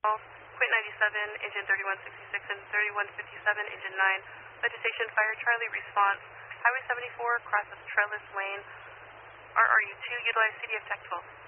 Quint 97, engine 3166 and 3157, engine 9. Vegetation, fire, Charlie, response. Highway 74 crosses Trellis Lane. RRU2, utilize CDF Tech 12.